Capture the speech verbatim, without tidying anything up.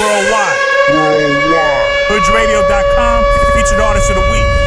worldwide. Worldwide. Hood Radio dot com, featured artist of the week.